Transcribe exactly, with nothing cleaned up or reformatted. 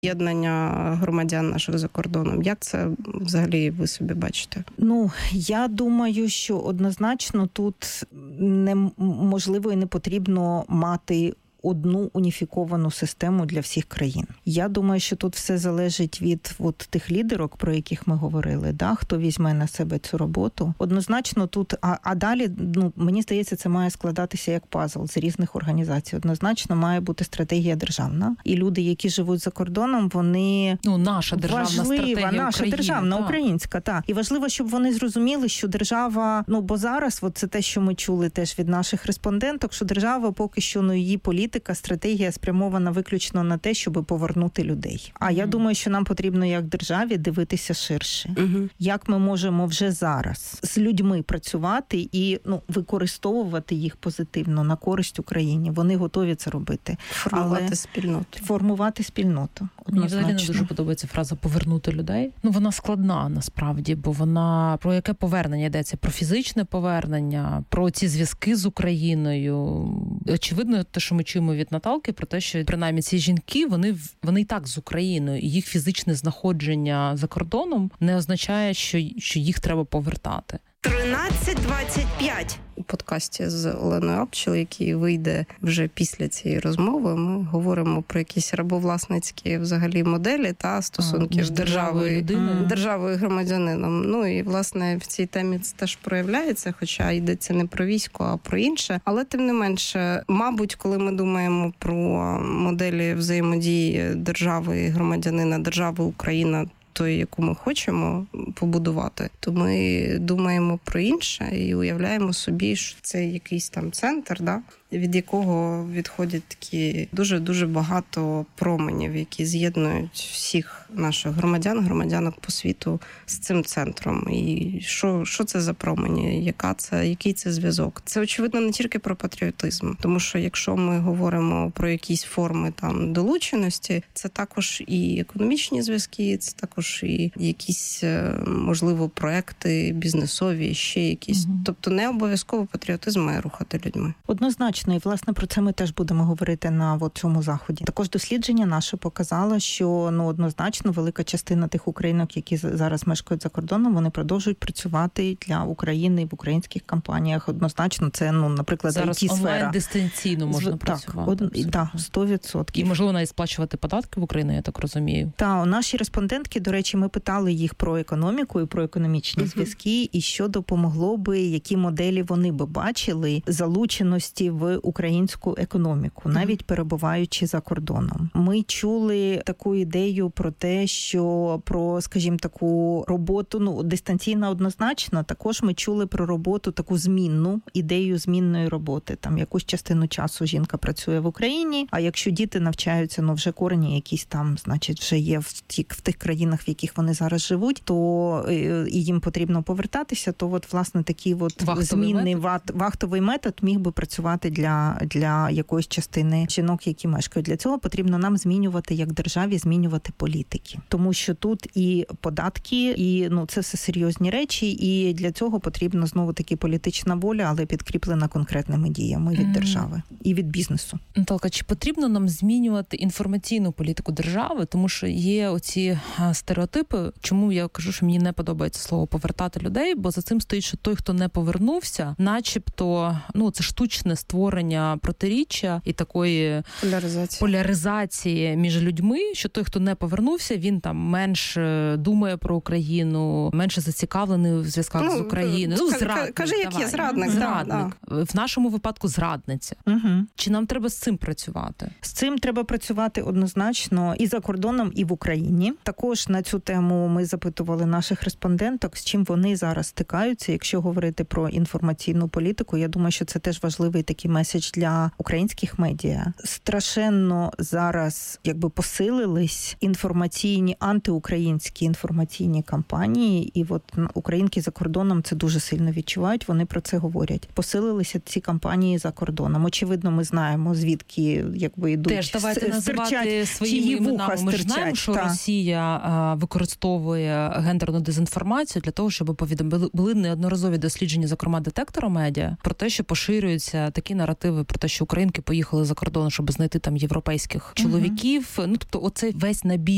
єднання громадян наших за кордоном. Як це взагалі ви собі бачите? Ну, я думаю, що однозначно тут неможливо і не потрібно мати одну уніфіковану систему для всіх країн. Я думаю, що тут все залежить від от тих лідерок, про яких ми говорили, да, хто візьме на себе цю роботу. Однозначно тут, а, а далі, ну, мені здається, це має складатися як пазл з різних організацій. Однозначно має бути стратегія державна. І люди, які живуть за кордоном, вони... Ну, наша державна важлива, стратегія наша України, державна, так. українська, так. І важливо, щоб вони зрозуміли, що держава, ну, бо зараз, от це те, що ми чули теж від наших респонденток, що держава поки що, ну, її політика, стратегія спрямована виключно на те, щоб повернути людей. А mm-hmm. я думаю, що нам потрібно як державі дивитися ширше. Mm-hmm. Як ми можемо вже зараз з людьми працювати і, ну, використовувати їх позитивно на користь Україні. Вони готові це робити. Формувати Але спільноту. Формувати спільноту. Мені взагалі не дуже подобається фраза «повернути людей». Ну, вона складна, насправді, бо вона... Про яке повернення йдеться? Про фізичне повернення, про ці зв'язки з Україною. Очевидно, те, що ми чуємо від Наталки, про те, що принаймні ці жінки, вони, вони і так з Україною, і їх фізичне знаходження за кордоном не означає, що, що їх треба повертати. тринадцять двадцять п'ять у подкасті з Оленою Апчел, який вийде вже після цієї розмови, ми говоримо про якісь рабовласницькі взагалі моделі та стосунки з державою, державою і громадянином. Ну і, власне, в цій темі це теж проявляється, хоча йдеться не про військо, а про інше. Але, тим не менше, мабуть, коли ми думаємо про моделі взаємодії держави і громадянина, держави Україна, тої, яку ми хочемо побудувати, то ми думаємо про інше і уявляємо собі, що це якийсь там центр, да, від якого відходять такі дуже-дуже багато променів, які з'єднують всіх наших громадян, громадянок по світу з цим центром. І що, що це за промені? Яка це, який це зв'язок? Це, очевидно, не тільки про патріотизм. Тому що якщо ми говоримо про якісь форми там долученості, це також і економічні зв'язки, це також і якісь, можливо, проекти бізнесові, ще якісь. Угу. Тобто не обов'язково патріотизм має рухати людьми. Однозначно. І, власне, про це ми теж будемо говорити на от цьому заході. Також дослідження наше показало, що, ну, однозначно велика частина тих українок, які зараз мешкають за кордоном, вони продовжують працювати для України в українських компаніях. Однозначно, це, ну, наприклад, зараз ай ті-сфера. Зараз онлайн-дистанційно можна так, працювати. Так, да, сто відсотків. І, можливо, навіть сплачувати податки в Україні, я так розумію. Так, наші респондентки, до речі, ми питали їх про економіку і про економічні uh-huh. зв'язки, і що допомогло би, які моделі вони би бачили залученості в українську економіку, навіть перебуваючи за кордоном. Ми чули таку ідею про те, що про, скажімо, таку роботу, ну, дистанційна однозначно, також ми чули про роботу таку змінну, ідею змінної роботи. Там якусь частину часу жінка працює в Україні, а якщо діти навчаються, ну, вже корені якісь там, значить, вже є в, ті, в тих країнах, в яких вони зараз живуть, то і їм потрібно повертатися, то от, власне, такий от вахтовий змінний метод? вахтовий метод міг би працювати для для якоїсь частини жінок, які мешкають. Для цього потрібно нам змінювати, як державі, змінювати політики. Тому що тут і податки, і, ну, це все серйозні речі, і для цього потрібно, знову-таки, політична воля, але підкріплена конкретними діями від mm. держави і від бізнесу. Наталка, чи потрібно нам змінювати інформаційну політику держави? Тому що є оці стереотипи, чому я кажу, що мені не подобається слово «повертати людей», бо за цим стоїть, що той, хто не повернувся, начебто, ну, це штучне створення протиріччя і такої поляризації. поляризації між людьми, що той, хто не повернувся, він там менше думає про Україну, менше зацікавлений в зв'язках ну, з Україною. Ну, зрадник. Кажи, як є зрадник. Зрадник. Да, в нашому випадку зрадниця. Угу. Чи нам треба з цим працювати? З цим треба працювати однозначно і за кордоном, і в Україні. Також на цю тему ми запитували наших респонденток, з чим вони зараз стикаються. Якщо говорити про інформаційну політику, я думаю, що це теж важливий такий меседж для українських медіа. Страшенно зараз якби посилились інформаційні, антиукраїнські інформаційні кампанії, і от українки за кордоном це дуже сильно відчувають, вони про це говорять. Посилилися ці кампанії за кордоном. Очевидно, ми знаємо, звідки якби йдуть. Теж давайте називати своїми іменами. Ми ж знаємо, що та. Росія а, використовує гендерну дезінформацію для того, щоб повідомили, були неодноразові дослідження, зокрема детектора медіа, про те, що поширюються такі наративи про те, що українки поїхали за кордон, щоб знайти там європейських чоловіків. Uh-huh. Ну, тобто оцей весь набір